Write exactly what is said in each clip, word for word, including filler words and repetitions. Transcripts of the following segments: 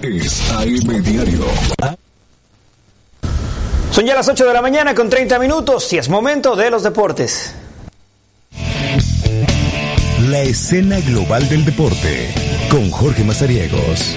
es A M Diario. Son ya las ocho de la mañana con treinta minutos y es momento de los deportes. La escena global del deporte con Jorge Mazariegos.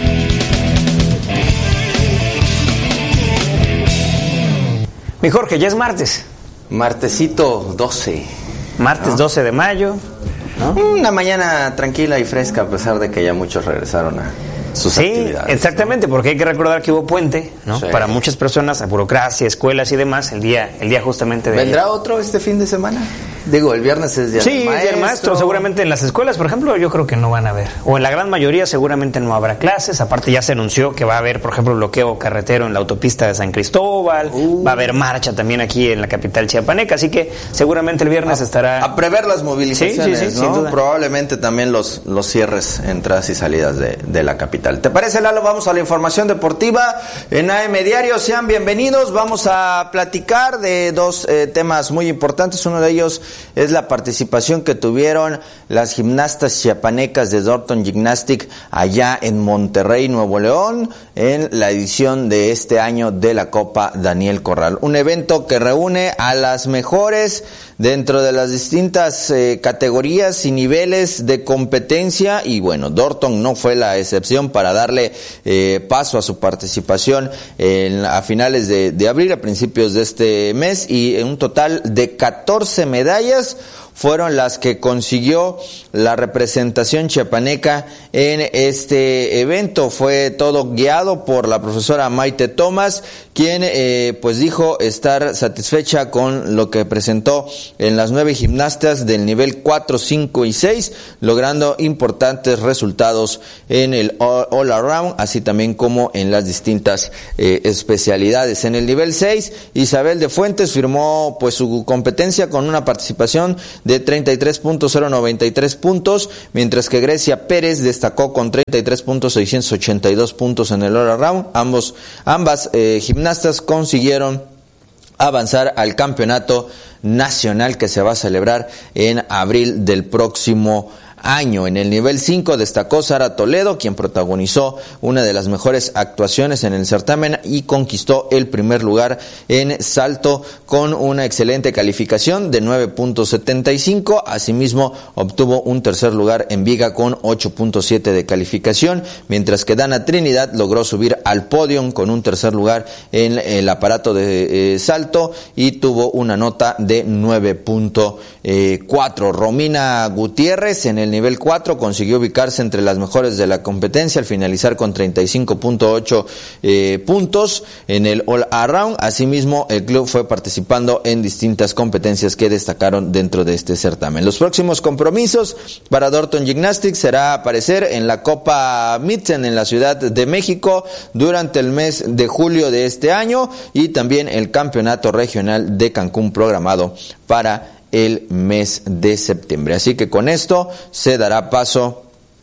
Mi Jorge, ya es martes. Martesito doce. Martes ¿no? doce de mayo. ¿No? Una mañana tranquila y fresca, a pesar de que ya muchos regresaron a sus sí, actividades. Exactamente, ¿no? Porque hay que recordar que hubo puente, ¿no? Sí. Para muchas personas, a burocracia, escuelas y demás, el día, el día justamente de ¿Vendrá ayer. Otro este fin de semana? Digo, el viernes es día sí, del maestro. Sí, día del maestro. Seguramente en las escuelas, por ejemplo, yo creo que no van a haber. O en la gran mayoría seguramente no habrá clases. Aparte ya se anunció que va a haber, por ejemplo, bloqueo carretero en la autopista de San Cristóbal. Uh. Va a haber marcha también aquí en la capital chiapaneca. Así que seguramente el viernes a, estará... A prever las movilizaciones, sí, sí, sí, ¿no? Probablemente también los, los cierres, entradas y salidas de, de la capital. ¿Te parece, Lalo? Vamos a la información deportiva en A M Diario. Sean bienvenidos. Vamos a platicar de dos eh, temas muy importantes. Uno de ellos es la participación participación que tuvieron las gimnastas chiapanecas de Dorton Gymnastic allá en Monterrey, Nuevo León, en la edición de este año de la Copa Daniel Corral. Un evento que reúne a las mejores dentro de las distintas eh, categorías y niveles de competencia, y bueno, Dorton no fue la excepción para darle eh, paso a su participación en, a finales de, de abril, a principios de este mes, y en un total de catorce medallas fueron las que consiguió la representación chiapaneca en este evento. Fue todo guiado por la profesora Maite Tomás, quien eh, pues dijo estar satisfecha con lo que presentó en las nueve gimnastas del nivel cuatro, cinco y seis, logrando importantes resultados en el all, all around, así también como en las distintas eh, especialidades. En el nivel seis, Isabel de Fuentes firmó pues su competencia con una participación de treinta y tres punto cero noventa y tres puntos, mientras que Grecia Pérez destacó con treinta y tres punto seiscientos ochenta y dos puntos en el all around. Ambos, ambas eh, gimnastas consiguieron avanzar al campeonato nacional que se va a celebrar en abril del próximo año. En el nivel cinco destacó Sara Toledo, quien protagonizó una de las mejores actuaciones en el certamen y conquistó el primer lugar en salto con una excelente calificación de nueve punto setenta y cinco. Asimismo, obtuvo un tercer lugar en viga con ocho punto siete de calificación, mientras que Dana Trinidad logró subir al podio con un tercer lugar en el aparato de eh, salto y tuvo una nota de nueve punto cuatro. Romina Gutiérrez en el nivel cuatro consiguió ubicarse entre las mejores de la competencia al finalizar con treinta y cinco punto ocho eh, puntos en el all around. Asimismo, el club fue participando en distintas competencias que destacaron dentro de este certamen. Los próximos compromisos para Dorton Gymnastics será aparecer en la Copa Mitten en la Ciudad de México durante el mes de julio de este año, y también el Campeonato Regional de Cancún programado para el mes de septiembre. Así que con esto se dará paso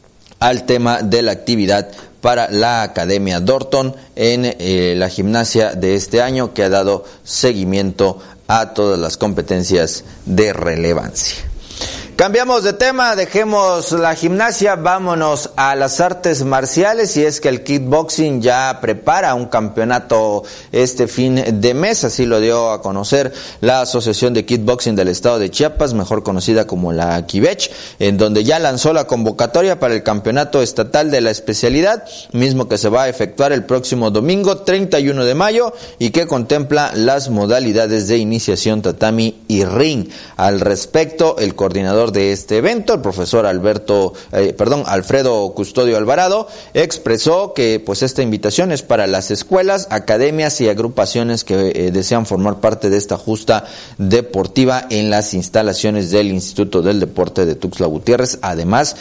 al tema de la actividad para la Academia Dorton en eh, la gimnasia de este año, que ha dado seguimiento a todas las competencias de relevancia. Cambiamos de tema, dejemos la gimnasia, vámonos a las artes marciales, y es que el kickboxing ya prepara un campeonato este fin de mes. Así lo dio a conocer la Asociación de Kickboxing del Estado de Chiapas, mejor conocida como la KIBECH, en donde ya lanzó la convocatoria para el campeonato estatal de la especialidad, mismo que se va a efectuar el próximo domingo treinta y uno de mayo y que contempla las modalidades de iniciación, tatami y ring. Al respecto, el coordinador de este evento, el profesor Alberto, eh, perdón, Alfredo Custodio Alvarado, expresó que pues esta invitación es para las escuelas, academias y agrupaciones que eh, desean formar parte de esta justa deportiva en las instalaciones del Instituto del Deporte de Tuxtla Gutiérrez. Además,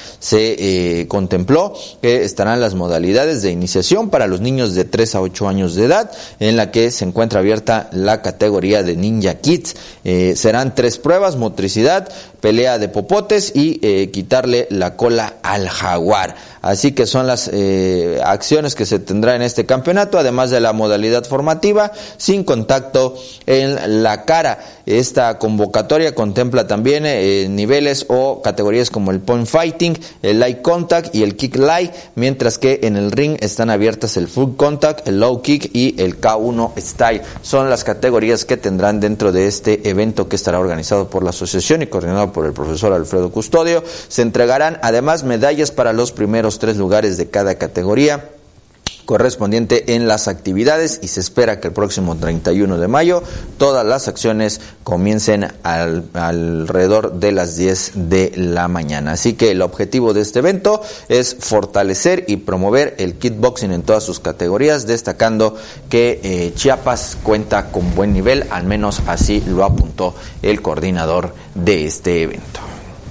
se eh, contempló que estarán las modalidades de iniciación para los niños de tres a ocho años de edad, en la que se encuentra abierta la categoría de Ninja Kids. Eh, serán tres pruebas: motricidad, pelea de popotes y eh, quitarle la cola al jaguar. Así que son las eh, acciones que se tendrá en este campeonato, además de la modalidad formativa, sin contacto en la cara. Esta convocatoria contempla también eh, niveles o categorías como el point fighting, el light contact y el kick light, mientras que en el ring están abiertas el full contact, el low kick y el K uno style. Son las categorías que tendrán dentro de este evento que estará organizado por la asociación y coordinado por el profesor Alfredo Custodio. Se entregarán además medallas para los primeros tres lugares de cada categoría correspondiente en las actividades, y se espera que el próximo treinta y uno de mayo todas las acciones comiencen al, alrededor de las diez de la mañana. Así que el objetivo de este evento es fortalecer y promover el kickboxing en todas sus categorías, destacando que eh, Chiapas cuenta con buen nivel, al menos así lo apuntó el coordinador de este evento.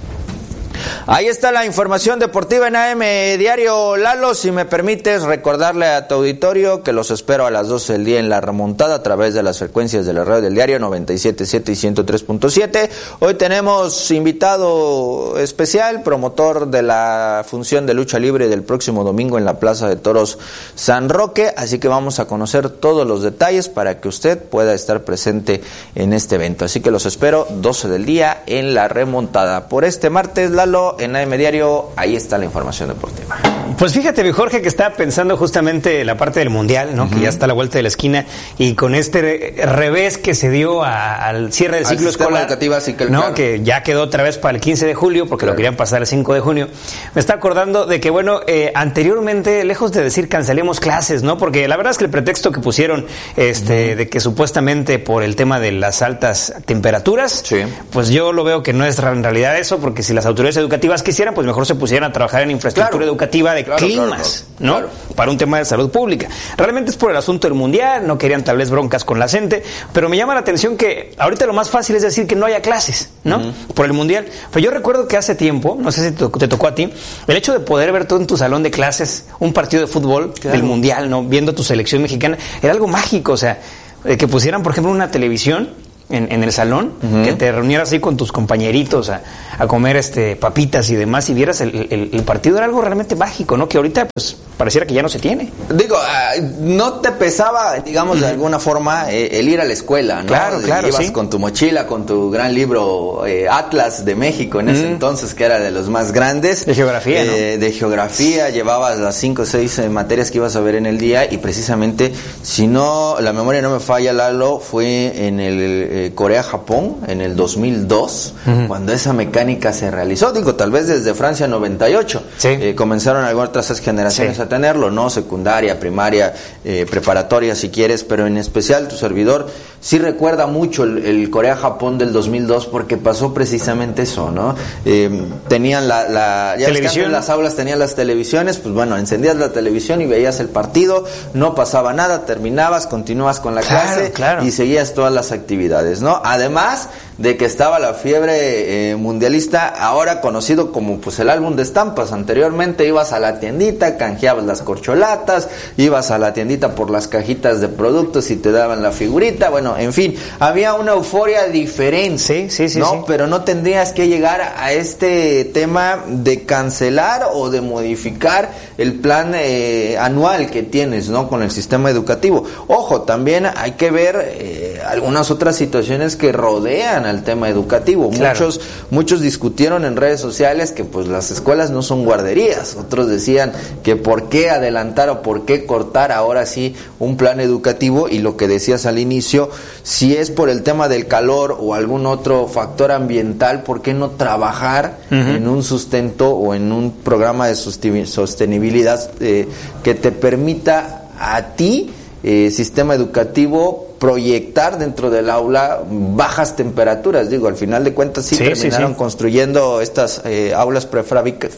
Ahí está la información deportiva en A M Diario. Lalo, si me permites recordarle a tu auditorio que los espero a las doce del día en La Remontada a través de las frecuencias de la radio del diario noventa y siete punto siete y ciento tres punto siete. Hoy tenemos invitado especial, promotor de la función de lucha libre del próximo domingo en la Plaza de Toros San Roque, así que vamos a conocer todos los detalles para que usted pueda estar presente en este evento. Así que los espero doce del día en La Remontada. Por este martes, Lalo, en A M Diario, ahí está la información deportiva. Pues fíjate, mi Jorge, que estaba pensando justamente la parte del Mundial, ¿no? Uh-huh. Que ya está a la vuelta de la esquina, y con este re- revés que se dio a, al cierre del al ciclo escolar, educativo, así que, el ¿no? que ya quedó otra vez para el quince de julio, porque claro, lo querían pasar el cinco de junio. Me está acordando de que, bueno, eh, anteriormente, lejos de decir cancelemos clases, ¿no? Porque la verdad es que el pretexto que pusieron, este, uh-huh. de que supuestamente por el tema de las altas temperaturas, sí. pues yo lo veo que no es en realidad eso, porque si las autoridades educativas quisieran, pues mejor se pusieran a trabajar en infraestructura claro. educativa de claro, climas, claro, ¿no? Claro. Para un tema de salud pública. Realmente es por el asunto del Mundial, no querían tal vez broncas con la gente, pero me llama la atención que ahorita lo más fácil es decir que no haya clases, ¿no? Uh-huh. Por el Mundial. Pero yo recuerdo que hace tiempo, no sé si te, te tocó a ti, el hecho de poder ver todo en tu salón de clases, un partido de fútbol claro. del Mundial, ¿no? Viendo tu selección mexicana, era algo mágico, o sea, eh, que pusieran, por ejemplo, una televisión En, en el salón, uh-huh. que te reunieras así con tus compañeritos a, a comer este papitas y demás, y vieras el, el, el partido, era algo realmente mágico, ¿no? Que ahorita pues pareciera que ya no se tiene. Digo, uh, no te pesaba, digamos, uh-huh. de alguna forma eh, el ir a la escuela, ¿no? Claro, claro, ibas sí. con tu mochila, con tu gran libro eh, Atlas de México en ese uh-huh. entonces, que era de los más grandes. De geografía, eh, ¿no? De geografía, llevabas las cinco o seis eh, materias que ibas a ver en el día, y precisamente, si no, la memoria no me falla, Lalo, fue en el eh, Corea-Japón, en el dos mil dos, uh-huh. cuando esa mecánica se realizó. Digo, tal vez desde Francia noventa y ocho sí. eh, comenzaron algunas otras generaciones sí. a tenerlo, ¿no? Secundaria, primaria, eh, preparatoria si quieres, pero en especial tu servidor sí recuerda mucho el, el Corea-Japón del dos mil dos, porque pasó precisamente eso, ¿no? Eh, tenían la, la ya ves que en las aulas tenían las televisiones, pues bueno, encendías la televisión y veías el partido, no pasaba nada, terminabas, continuabas con la claro, clase claro. y seguías todas las actividades, ¿no? Además de que estaba la fiebre eh, mundialista, ahora conocido como pues el álbum de estampas. Anteriormente ibas a la tiendita, canjeabas las corcholatas, ibas a la tiendita por las cajitas de productos y te daban la figurita. Bueno, en fin, había una euforia diferente, sí, sí, sí, ¿no? Sí. Pero no tendrías que llegar a este tema de cancelar o de modificar el plan eh, anual que tienes, ¿no? Con el sistema educativo. Ojo, también hay que ver eh, algunas otras situaciones que rodean al tema educativo. Claro. Muchos muchos discutieron en redes sociales que pues las escuelas no son guarderías. Otros decían que por qué adelantar o por qué cortar ahora sí un plan educativo, y lo que decías al inicio, si es por el tema del calor o algún otro factor ambiental, ¿por qué no trabajar uh-huh. en un sustento o en un programa de sostenibilidad eh, que te permita a ti, eh, sistema educativo, proyectar dentro del aula bajas temperaturas? Digo, al final de cuentas sí, sí terminaron sí, sí. construyendo estas eh, aulas prefabric-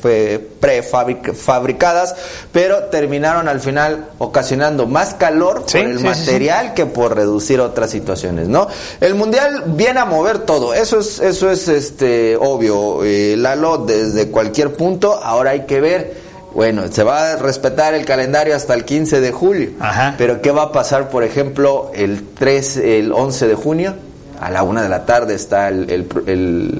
prefabricadas, pero terminaron al final ocasionando más calor sí, por el sí, material sí, sí. que por reducir otras situaciones, ¿no? El Mundial viene a mover todo, eso es eso es este obvio, eh, Lalo, desde cualquier punto. Ahora hay que ver. Bueno, se va a respetar el calendario hasta el quince de julio. Ajá. Pero ¿qué va a pasar, por ejemplo, el tres, el once de junio? A la una de la tarde está el, el, el,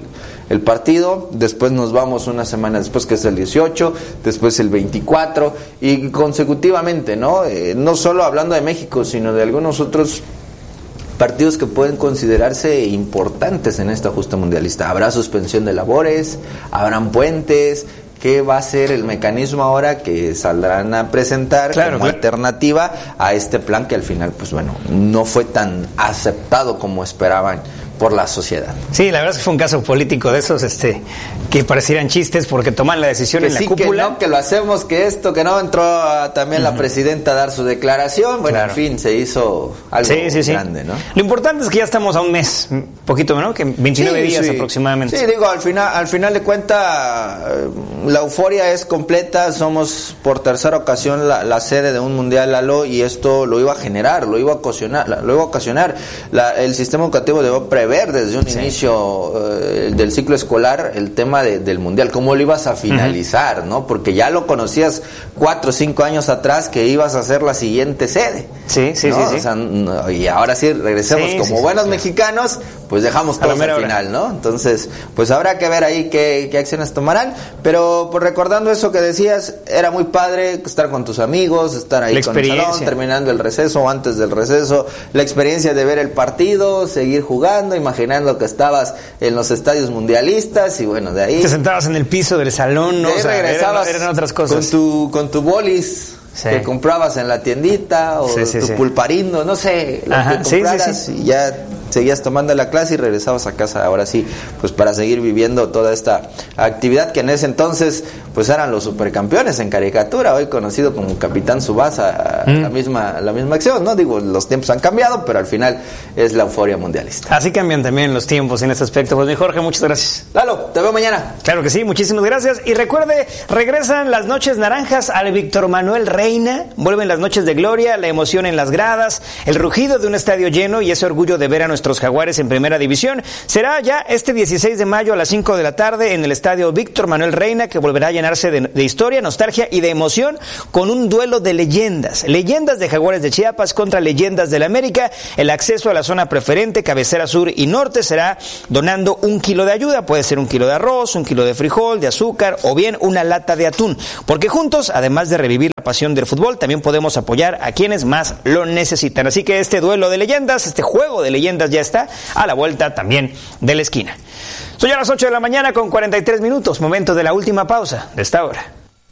el partido, después nos vamos una semana después, que es el dieciocho, después el veinticuatro, y consecutivamente, ¿no? Eh, no solo hablando de México, sino de algunos otros partidos que pueden considerarse importantes en esta justa mundialista. Habrá suspensión de labores, habrán puentes. ¿Qué va a ser el mecanismo ahora que saldrán a presentar claro, como claro. alternativa a este plan que al final, pues bueno, no fue tan aceptado como esperaban por la sociedad? Sí, la verdad es que fue un caso político de esos este que parecieran chistes porque toman la decisión que en sí, la cúpula. Que no, que lo hacemos, que esto, que no, entró también uh-huh. la presidenta a dar su declaración, bueno, claro. en fin, se hizo algo sí, sí, grande, sí. ¿no? Lo importante es que ya estamos a un mes, un poquito menos, que veintinueve sí, días sí. aproximadamente. Sí, digo, al final, al final de cuentas, la euforia es completa, somos por tercera ocasión la, la sede de un mundial, Lalo, y esto lo iba a generar, lo iba a ocasionar, lo iba a ocasionar. La, el sistema educativo debe prever desde un sí. inicio eh, del ciclo escolar el tema de, del mundial, cómo lo ibas a finalizar, uh-huh. ¿no? Porque ya lo conocías cuatro o cinco años atrás que ibas a ser la siguiente sede. Sí, sí, ¿no? sí, sí. O sea, no, y ahora sí regresemos sí, como sí, buenos sí, mexicanos, pues dejamos todo al final, ¿no? Entonces, pues habrá que ver ahí qué, qué acciones tomarán, pero pues recordando eso que decías, era muy padre estar con tus amigos, estar ahí con el salón, terminando el receso o antes del receso, la experiencia de ver el partido, seguir jugando, imaginando que estabas en los estadios mundialistas y bueno, de ahí te sentabas en el piso del salón, ¿no? De ahí o sea, regresabas eran, eran otras cosas. Con tu, con tu bolis sí. que comprabas en la tiendita o sí, sí, tu sí. pulparindo, no sé, lo Ajá, que compraras sí, sí, sí. y ya seguías tomando la clase y regresabas a casa, ahora sí, pues para seguir viviendo toda esta actividad que en ese entonces pues eran los supercampeones en caricatura, hoy conocido como Capitán Tsubasa, mm. la misma la misma acción, ¿no? Digo, los tiempos han cambiado, pero al final es la euforia mundialista. Así cambian también los tiempos en este aspecto. Pues mi Jorge, muchas gracias. Lalo, te veo mañana. Claro que sí, muchísimas gracias. Y recuerde, regresan las noches naranjas al Víctor Manuel Reina, vuelven las noches de gloria, la emoción en las gradas, el rugido de un estadio lleno y ese orgullo de ver a nuestros Jaguares en primera división. Será ya este dieciséis de mayo a las cinco de la tarde en el estadio Víctor Manuel Reina, que volverá a llenarse de, de historia, nostalgia y de emoción con un duelo de leyendas. Leyendas de Jaguares de Chiapas contra leyendas del América. El acceso a la zona preferente, cabecera sur y norte, será donando un kilo de ayuda. Puede ser un kilo de arroz, un kilo de frijol, de azúcar o bien una lata de atún. Porque juntos, además de revivir la pasión del fútbol, también podemos apoyar a quienes más lo necesitan. Así que este duelo de leyendas, este juego de leyendas ya está a la vuelta también de la esquina. Son ya las ocho de la mañana con cuarenta y tres minutos, momento de la última pausa de esta hora.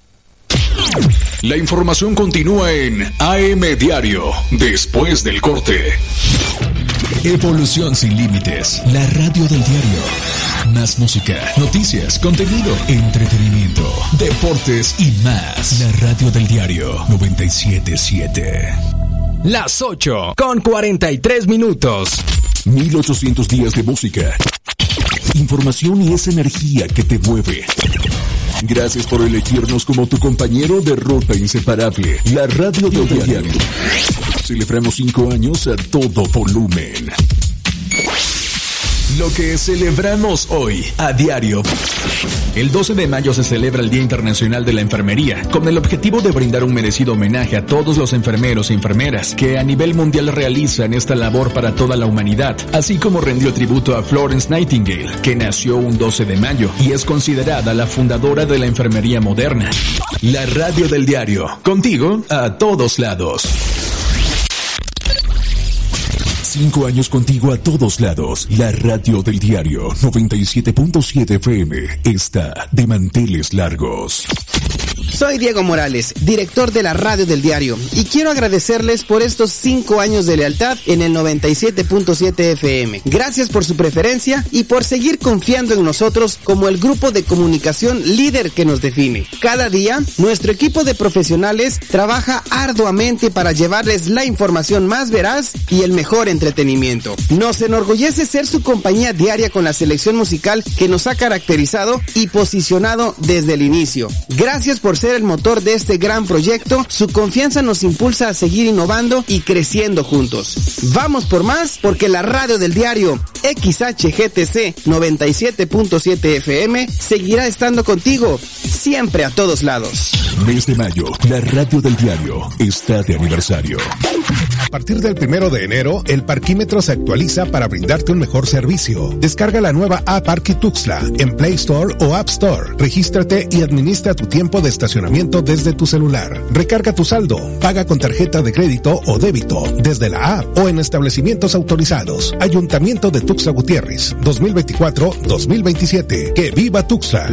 La información continúa en A M Diario, después del corte. Evolución sin límites, la radio del diario. Más música, noticias, contenido, entretenimiento, deportes y más. La radio del diario noventa y siete punto siete. Las ocho con cuarenta y tres minutos. mil ochocientos días de música, información y esa energía que te mueve. Gracias por elegirnos como tu compañero de ruta inseparable. La radio del diario. Celebramos cinco años a todo volumen. Lo que celebramos hoy a diario. El doce de mayo se celebra el Día Internacional de la Enfermería, con el objetivo de brindar un merecido homenaje a todos los enfermeros y enfermeras que a nivel mundial realizan esta labor para toda la humanidad, así como rendió tributo a Florence Nightingale, que nació un doce de mayo y es considerada la fundadora de la enfermería moderna. La radio del diario, contigo a todos lados. Cinco años contigo a todos lados. La radio del diario noventa y siete punto siete F M está de manteles largos. Soy Diego Morales, director de la radio del diario, y quiero agradecerles por estos cinco años de lealtad en el noventa y siete punto siete F M. Gracias por su preferencia y por seguir confiando en nosotros como el grupo de comunicación líder que nos define. Cada día, nuestro equipo de profesionales trabaja arduamente para llevarles la información más veraz y el mejor entretenimiento. Nos enorgullece ser su compañía diaria con la selección musical que nos ha caracterizado y posicionado desde el inicio. Gracias por ser el motor de este gran proyecto. Su confianza nos impulsa a seguir innovando y creciendo juntos. Vamos por más, porque la radio del diario X H G T C noventa y siete punto siete F M seguirá estando contigo, siempre a todos lados. Mes de mayo, la radio del diario está de aniversario. A partir del primero de enero, el parquímetro se actualiza para brindarte un mejor servicio. Descarga la nueva app Parqui Tuxtla en Play Store o App Store. Regístrate y administra tu tiempo de estacionamiento desde tu celular. Recarga tu saldo, paga con tarjeta de crédito o débito desde la app o en establecimientos autorizados. Ayuntamiento de Tuxtla Gutiérrez, dos mil veinticuatro a dos mil veintisiete. ¡Que viva Tuxtla!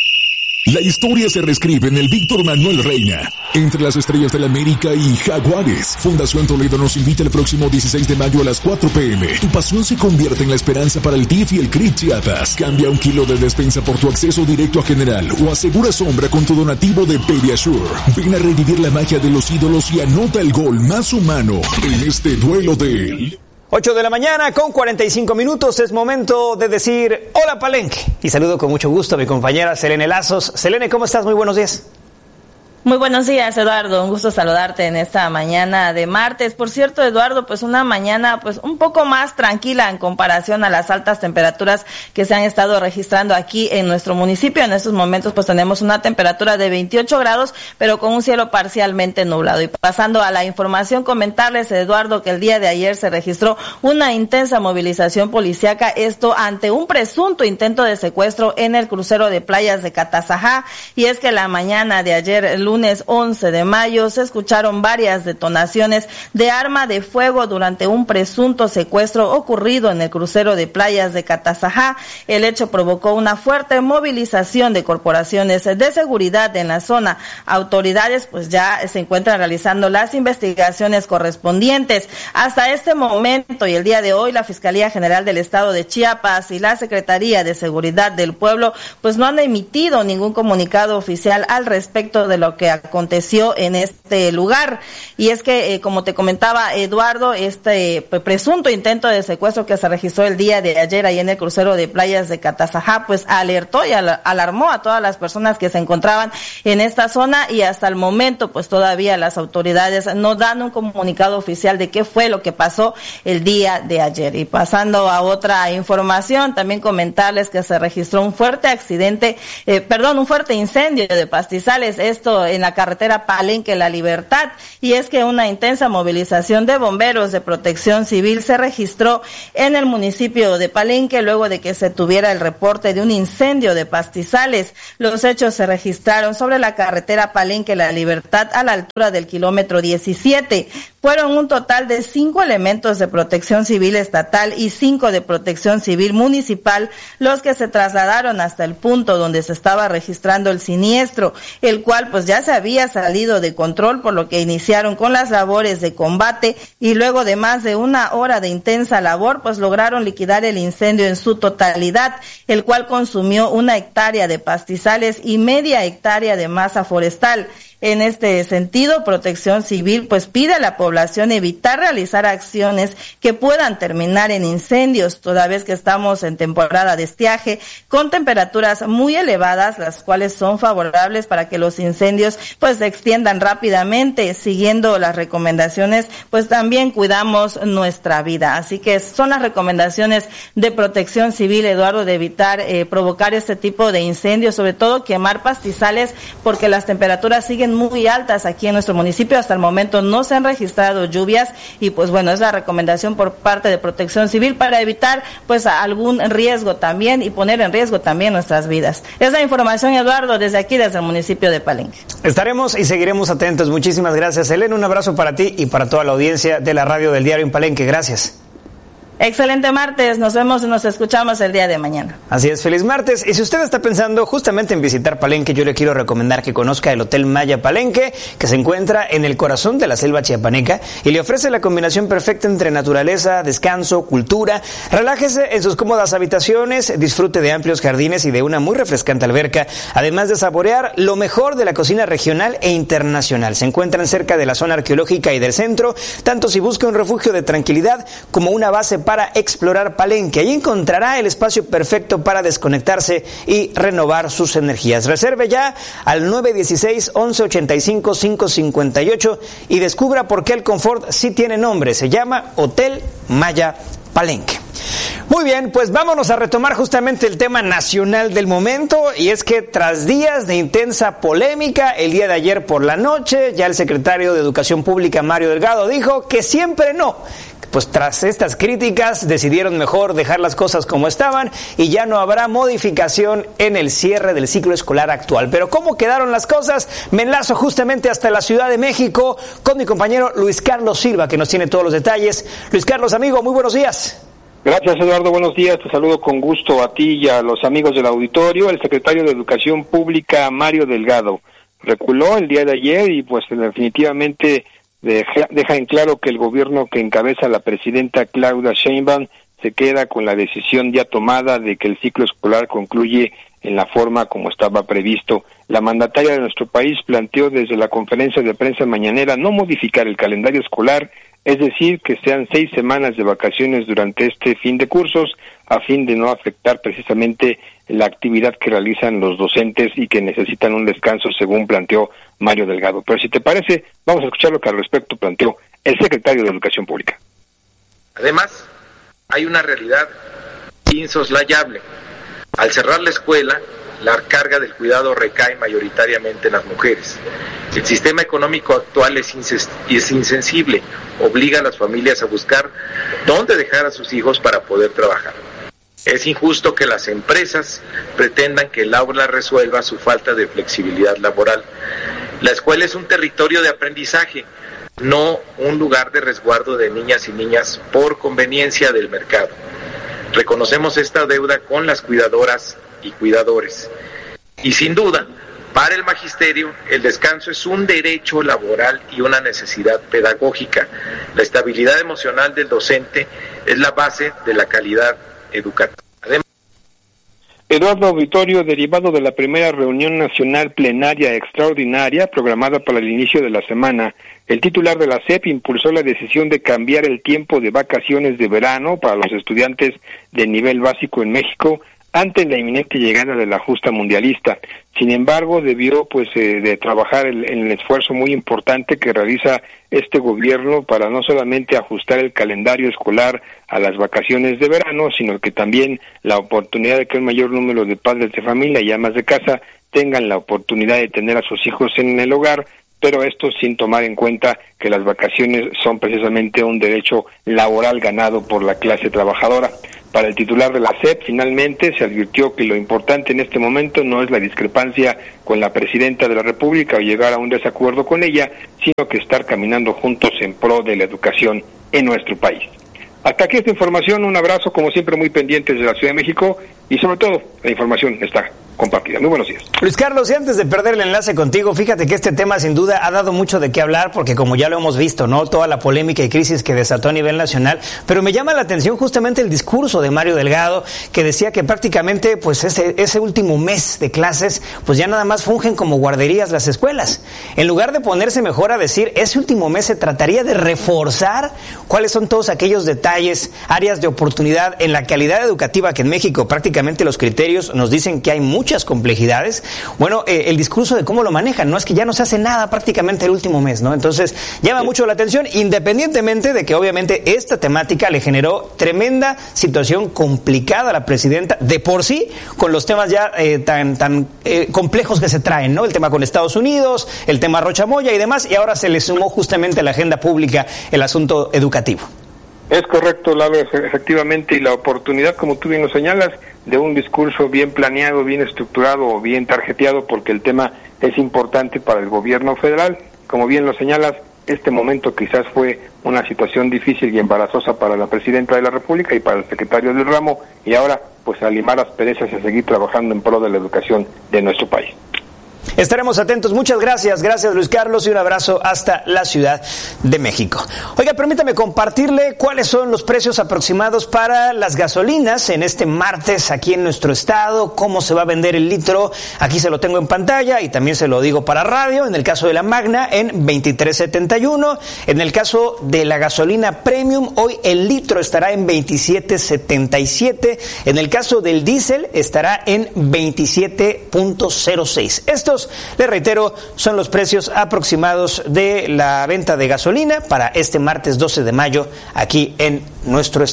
La historia se reescribe en el Víctor Manuel Reina. Entre las estrellas del América y Jaguares. Fundación Toledo nos invita el próximo dieciséis de mayo a las cuatro pm. Tu pasión se convierte en la esperanza para el T I F y el C R I T Chiapas. Cambia un kilo de despensa por tu acceso directo a General o asegura sombra con tu donativo de Pediasure. Ven a revivir la magia de los ídolos y anota el gol más humano en este duelo de... ocho de la mañana con cuarenta y cinco minutos, es momento de decir hola Palenque. Y saludo con mucho gusto a mi compañera Selene Lazos. Selene, ¿cómo estás? Muy buenos días. Muy buenos días, Eduardo. Un gusto saludarte en esta mañana de martes. Por cierto, Eduardo, pues una mañana pues un poco más tranquila en comparación a las altas temperaturas que se han estado registrando aquí en nuestro municipio. En estos momentos pues tenemos una temperatura de veintiocho grados, pero con un cielo parcialmente nublado. Y pasando a la información, comentarles, Eduardo, que el día de ayer se registró una intensa movilización policíaca, esto ante un presunto intento de secuestro en el crucero de playas de Catazajá. Y es que la mañana de ayer, el lunes once de mayo, se escucharon varias detonaciones de arma de fuego durante un presunto secuestro ocurrido en el crucero de playas de Catazajá. El hecho provocó una fuerte movilización de corporaciones de seguridad en la zona. Autoridades pues ya se encuentran realizando las investigaciones correspondientes. Hasta este momento y el día de hoy, la Fiscalía General del Estado de Chiapas y la Secretaría de Seguridad del Pueblo pues no han emitido ningún comunicado oficial al respecto de lo que aconteció en este lugar. Y es que, eh, como te comentaba, Eduardo, este presunto intento de secuestro que se registró el día de ayer ahí en el crucero de playas de Catazajá, pues alertó y al- alarmó a todas las personas que se encontraban en esta zona, y hasta el momento pues todavía las autoridades no dan un comunicado oficial de qué fue lo que pasó el día de ayer. Y pasando a otra información, también comentarles que se registró un fuerte accidente, eh, perdón, un fuerte incendio de pastizales, esto en la carretera Palenque La Libertad, y es que una intensa movilización de bomberos de Protección Civil se registró en el municipio de Palenque luego de que se tuviera el reporte de un incendio de pastizales. Los hechos se registraron sobre la carretera Palenque La Libertad a la altura del kilómetro diecisiete. Fueron un total de cinco elementos de Protección Civil estatal y cinco de Protección Civil municipal los que se trasladaron hasta el punto donde se estaba registrando el siniestro, el cual pues ya se había salido de control, por lo que iniciaron con las labores de combate, y luego de más de una hora de intensa labor pues lograron liquidar el incendio en su totalidad, el cual consumió una hectárea de pastizales y media hectárea de masa forestal. En este sentido, Protección Civil pues pide a la población evitar realizar acciones que puedan terminar en incendios, toda vez que estamos en temporada de estiaje con temperaturas muy elevadas, las cuales son favorables para que los incendios pues se extiendan rápidamente. Siguiendo las recomendaciones, pues también cuidamos nuestra vida. Así que son las recomendaciones de Protección Civil, Eduardo, de evitar eh, provocar este tipo de incendios, sobre todo quemar pastizales, porque las temperaturas siguen muy altas aquí en nuestro municipio. Hasta el momento no se han registrado lluvias y pues bueno, es la recomendación por parte de Protección Civil para evitar pues algún riesgo también y poner en riesgo también nuestras vidas. Es la información, Eduardo, desde aquí, desde el municipio de Palenque. Estaremos y seguiremos atentos. Muchísimas gracias, Elena. Un abrazo para ti y para toda la audiencia de la radio del diario en Palenque. Gracias. Excelente martes, nos vemos y nos escuchamos el día de mañana. Así es, feliz martes. Y si usted está pensando justamente en visitar Palenque, yo le quiero recomendar que conozca el Hotel Maya Palenque, que se encuentra en el corazón de la selva chiapaneca y le ofrece la combinación perfecta entre naturaleza, descanso, cultura. Relájese en sus cómodas habitaciones, disfrute de amplios jardines y de una muy refrescante alberca, además de saborear lo mejor de la cocina regional e internacional. Se encuentran cerca de la zona arqueológica y del centro, tanto si busca un refugio de tranquilidad como una base para explorar Palenque. Ahí encontrará el espacio perfecto para desconectarse y renovar sus energías. Reserve ya al nueve uno seis, once ochenta y cinco, quinientos cincuenta y ocho y descubra por qué el confort sí tiene nombre. Se llama Hotel Maya Palenque. Muy bien, pues vámonos a retomar justamente el tema nacional del momento, y es que tras días de intensa polémica, el día de ayer por la noche, ya el secretario de Educación Pública, Mario Delgado, dijo que siempre no. Pues tras estas críticas decidieron mejor dejar las cosas como estaban y ya no habrá modificación en el cierre del ciclo escolar actual. Pero ¿cómo quedaron las cosas? Me enlazo justamente hasta la Ciudad de México con mi compañero Luis Carlos Silva, que nos tiene todos los detalles. Luis Carlos, amigo, muy buenos días. Gracias, Eduardo, buenos días, te saludo con gusto a ti y a los amigos del auditorio. El secretario de Educación Pública, Mario Delgado, reculó el día de ayer y pues definitivamente deja, deja en claro que el gobierno que encabeza la presidenta Claudia Sheinbaum se queda con la decisión ya tomada de que el ciclo escolar concluye en la forma como estaba previsto. La mandataria de nuestro país planteó desde la conferencia de prensa mañanera no modificar el calendario escolar, es decir, que sean seis semanas de vacaciones durante este fin de cursos, a fin de no afectar precisamente la actividad que realizan los docentes y que necesitan un descanso, según planteó Mario Delgado. Pero si te parece, vamos a escuchar lo que al respecto planteó el secretario de Educación Pública. Además, hay una realidad insoslayable. Al cerrar la escuela, la carga del cuidado recae mayoritariamente en las mujeres. El sistema económico actual es, inses- es insensible, obliga a las familias a buscar dónde dejar a sus hijos para poder trabajar. Es injusto que las empresas pretendan que el aula resuelva su falta de flexibilidad laboral. La escuela es un territorio de aprendizaje, no un lugar de resguardo de niñas y niñas por conveniencia del mercado. Reconocemos esta deuda con las cuidadoras y cuidadores. Y sin duda, para el magisterio, el descanso es un derecho laboral y una necesidad pedagógica. La estabilidad emocional del docente es la base de la calidad educativa. Además, Eduardo Auditorio, derivado de la primera reunión nacional plenaria extraordinaria programada para el inicio de la semana, el titular de la S E P impulsó la decisión de cambiar el tiempo de vacaciones de verano para los estudiantes de nivel básico en México ante la inminente llegada de la justa mundialista. Sin embargo, debió pues eh, de trabajar el, en el esfuerzo muy importante que realiza este gobierno para no solamente ajustar el calendario escolar a las vacaciones de verano, sino que también la oportunidad de que un mayor número de padres de familia y amas de casa tengan la oportunidad de tener a sus hijos en el hogar, pero esto sin tomar en cuenta que las vacaciones son precisamente un derecho laboral ganado por la clase trabajadora. Para el titular de la S E P, finalmente, se advirtió que lo importante en este momento no es la discrepancia con la presidenta de la República o llegar a un desacuerdo con ella, sino que estar caminando juntos en pro de la educación en nuestro país. Hasta aquí esta información, un abrazo, como siempre, muy pendientes de la Ciudad de México y sobre todo, la información está compartida. Muy buenos días. Luis Carlos, y antes de perder el enlace contigo, fíjate que este tema sin duda ha dado mucho de qué hablar, porque como ya lo hemos visto, ¿no? Toda la polémica y crisis que desató a nivel nacional, pero me llama la atención justamente el discurso de Mario Delgado, que decía que prácticamente pues ese, ese último mes de clases, pues ya nada más fungen como guarderías las escuelas. En lugar de ponerse mejor a decir, ese último mes se trataría de reforzar cuáles son todos aquellos detalles, áreas de oportunidad en la calidad educativa, que en México prácticamente los criterios nos dicen que hay muchas complejidades. Bueno, eh, el discurso de cómo lo manejan, no es que ya no se hace nada prácticamente el último mes, ¿no? Entonces, llama sí. mucho la atención, independientemente de que obviamente esta temática le generó tremenda situación complicada a la presidenta, de por sí, con los temas ya eh, tan, tan eh, complejos que se traen, ¿no? El tema con Estados Unidos, el tema Rocha Moya y demás, y ahora se le sumó justamente a la agenda pública el asunto educativo. Es correcto, Lalo, efectivamente, y la oportunidad, como tú bien lo señalas, de un discurso bien planeado, bien estructurado o bien tarjeteado, porque el tema es importante para el gobierno federal. Como bien lo señalas, este momento quizás fue una situación difícil y embarazosa para la presidenta de la República y para el secretario del ramo, y ahora pues a limar las perezas y a seguir trabajando en pro de la educación de nuestro país. Estaremos atentos. Muchas gracias. Gracias, Luis Carlos, y un abrazo hasta la Ciudad de México. Oiga, permítame compartirle cuáles son los precios aproximados para las gasolinas en este martes aquí en nuestro estado, cómo se va a vender el litro. Aquí se lo tengo en pantalla y también se lo digo para radio. En el caso de la Magna, en veintitrés setenta y uno. En el caso de la gasolina Premium, hoy el litro estará en veintisiete setenta y siete. En el caso del diésel, estará en veintisiete punto cero seis. Estos, les reitero, son los precios aproximados de la venta de gasolina para este martes doce de mayo aquí en nuestro estado.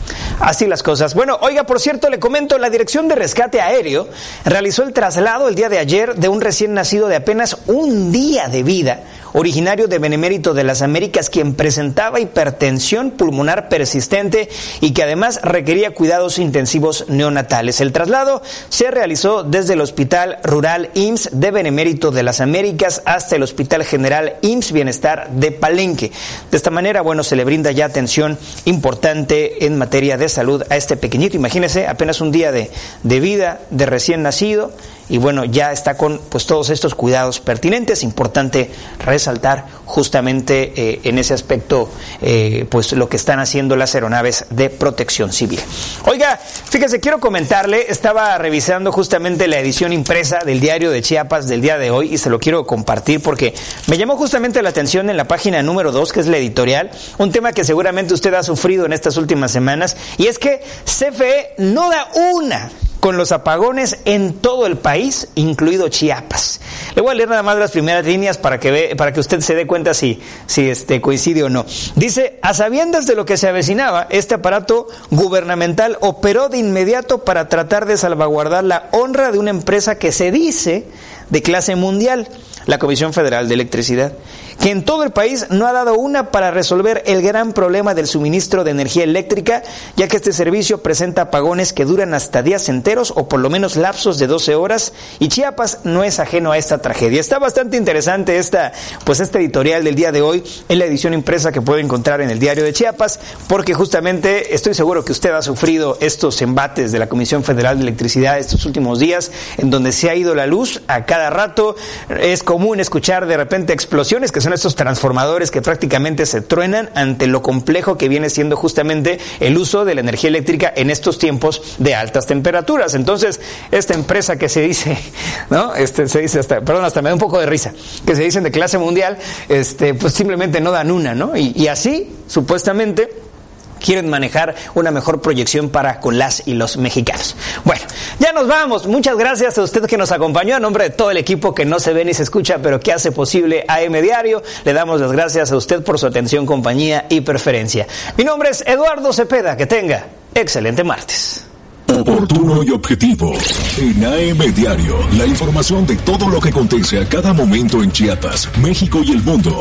Así las cosas. Bueno, oiga, por cierto, le comento, la Dirección de Rescate Aéreo realizó el traslado el día de ayer de un recién nacido de apenas un día de vida, originario de Benemérito de las Américas, quien presentaba hipertensión pulmonar persistente y que además requería cuidados intensivos neonatales. El traslado se realizó desde el Hospital Rural I M S S de Benemérito de las Américas hasta el Hospital General I M S S Bienestar de Palenque. De esta manera, bueno, se le brinda ya atención importante en materia de salud a este pequeñito. Imagínese, apenas un día de, de vida, de recién nacido, y bueno, ya está con pues todos estos cuidados pertinentes. Importante resaltar justamente eh, en ese aspecto eh, pues lo que están haciendo las aeronaves de protección civil. Oiga, fíjese, quiero comentarle, estaba revisando justamente la edición impresa del Diario de Chiapas del día de hoy y se lo quiero compartir porque me llamó justamente la atención en la página número dos, que es la editorial, un tema que seguramente usted ha sufrido en estas últimas semanas, y es que C F E no da una con los apagones en todo el país, incluido Chiapas. Le voy a leer nada más las primeras líneas para que ve, para que usted se dé cuenta si, si este coincide o no. Dice: a sabiendas de lo que se avecinaba, este aparato gubernamental operó de inmediato para tratar de salvaguardar la honra de una empresa que se dice de clase mundial, la Comisión Federal de Electricidad, que en todo el país no ha dado una para resolver el gran problema del suministro de energía eléctrica, ya que este servicio presenta apagones que duran hasta días enteros o por lo menos lapsos de doce horas, y Chiapas no es ajeno a esta tragedia. Está bastante interesante esta, pues este editorial del día de hoy en la edición impresa que puede encontrar en el Diario de Chiapas, porque justamente estoy seguro que usted ha sufrido estos embates de la Comisión Federal de Electricidad estos últimos días, en donde se ha ido la luz a cada rato. Es común escuchar de repente explosiones, que son estos transformadores que prácticamente se truenan ante lo complejo que viene siendo justamente el uso de la energía eléctrica en estos tiempos de altas temperaturas. Entonces, esta empresa que se dice, ¿no? Este se dice hasta, perdón, hasta me da un poco de risa, que se dicen de clase mundial, este, pues simplemente no dan una, ¿no? Y, y así, supuestamente, quieren manejar una mejor proyección para con las y los mexicanos. Bueno, ya nos vamos. Muchas gracias a usted que nos acompañó. A nombre de todo el equipo que no se ve ni se escucha, pero que hace posible A M Diario, le damos las gracias a usted por su atención, compañía y preferencia. Mi nombre es Eduardo Cepeda. Que tenga excelente martes. Oportuno y objetivo. En A M Diario, la información de todo lo que acontece a cada momento en Chiapas, México y el mundo.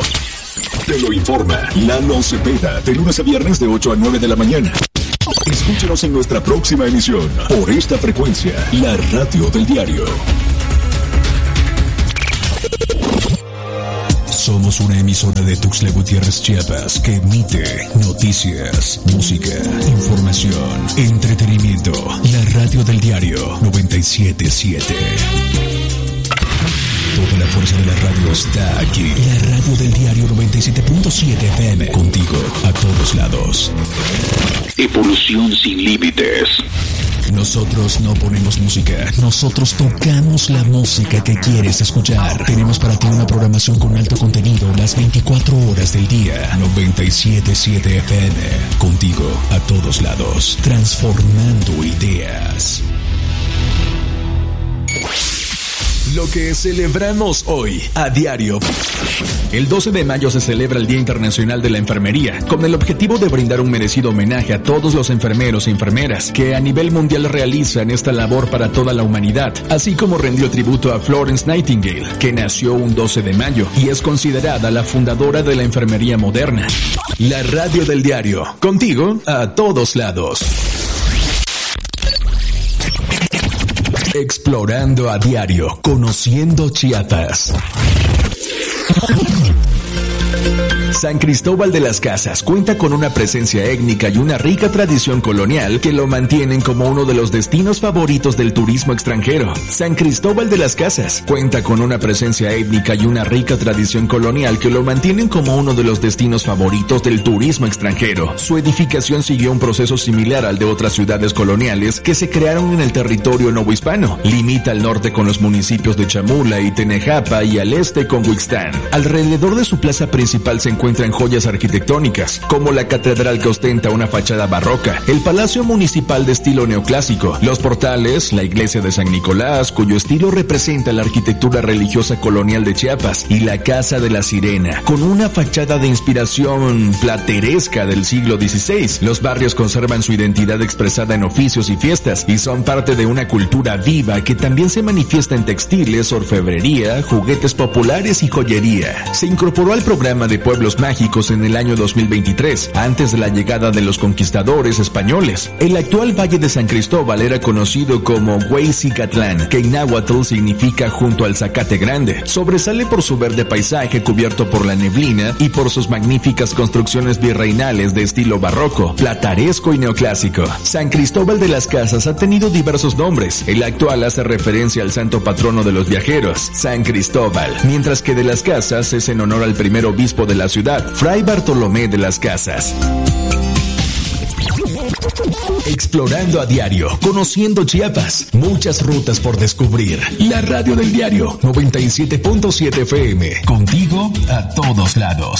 Te lo informa Lalo Cepeda, de lunes a viernes de ocho a nueve de la mañana. Escúchanos en nuestra próxima emisión, por esta frecuencia, la radio del diario. Somos una emisora de Tuxtla Gutiérrez, Chiapas, que emite noticias, música, información, entretenimiento. La radio del diario noventa y siete punto siete. Toda la fuerza de la radio está aquí. La radio del diario noventa y siete punto siete F M. Contigo a todos lados. Evolución sin límites. Nosotros no ponemos música, nosotros tocamos la música que quieres escuchar. Tenemos para ti una programación con alto contenido las veinticuatro horas del día. noventa y siete punto siete F M. Contigo a todos lados. Transformando ideas. Lo que celebramos hoy a diario. El doce de mayo se celebra el Día Internacional de la Enfermería, con el objetivo de brindar un merecido homenaje a todos los enfermeros y enfermeras que a nivel mundial realizan esta labor para toda la humanidad, así como rendió tributo a Florence Nightingale, que nació un doce de mayo y es considerada la fundadora de la enfermería moderna. La radio del diario, contigo a todos lados. Explorando a diario, conociendo Chiapas. San Cristóbal de las Casas cuenta con una presencia étnica y una rica tradición colonial que lo mantienen como uno de los destinos favoritos del turismo extranjero. San Cristóbal de las Casas cuenta con una presencia étnica y una rica tradición colonial que lo mantienen como uno de los destinos favoritos del turismo extranjero. Su edificación siguió un proceso similar al de otras ciudades coloniales que se crearon en el territorio novohispano. Limita al norte con los municipios de Chamula y Tenejapa y al este con Huixtán. Alrededor de su plaza principal se encuentra encuentran joyas arquitectónicas, como la catedral que ostenta una fachada barroca, el Palacio Municipal de estilo neoclásico, los portales, la iglesia de San Nicolás, cuyo estilo representa la arquitectura religiosa colonial de Chiapas, y la Casa de la Sirena, con una fachada de inspiración plateresca del siglo dieciséis. Los barrios conservan su identidad expresada en oficios y fiestas, y son parte de una cultura viva que también se manifiesta en textiles, orfebrería, juguetes populares y joyería. Se incorporó al programa de Pueblos Mágicos en el año dos mil veintitrés, antes de la llegada de los conquistadores españoles. El actual Valle de San Cristóbal era conocido como Hueycicatlán, que en náhuatl significa junto al Zacate Grande. Sobresale por su verde paisaje cubierto por la neblina y por sus magníficas construcciones virreinales de estilo barroco, plataresco y neoclásico. San Cristóbal de las Casas ha tenido diversos nombres. El actual hace referencia al santo patrono de los viajeros, San Cristóbal, mientras que de las Casas es en honor al primer obispo de la ciudad, Fray Bartolomé de las Casas. Explorando a diario, conociendo Chiapas, muchas rutas por descubrir. La radio del diario noventa y siete punto siete F M, contigo a todos lados.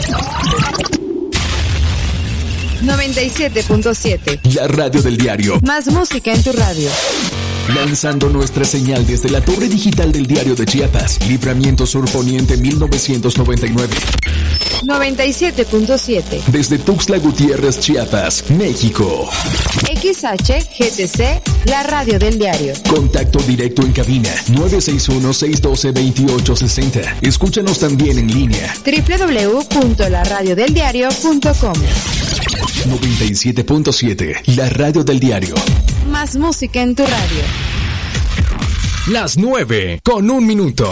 noventa y siete punto siete. La radio del diario. Más música en tu radio. Lanzando nuestra señal desde la torre digital del Diario de Chiapas, Libramiento Sur Poniente mil novecientos noventa y nueve. noventa y siete punto siete. Desde Tuxtla Gutiérrez, Chiapas, México. X H G T C, la radio del diario. Contacto directo en cabina nueve seis uno, seis uno dos, dos ocho seis cero. Escúchanos también en línea doble u doble u doble u punto la radio del diario punto com. noventa y siete punto siete, la radio del diario. Más música en tu radio. Las nueve con un minuto.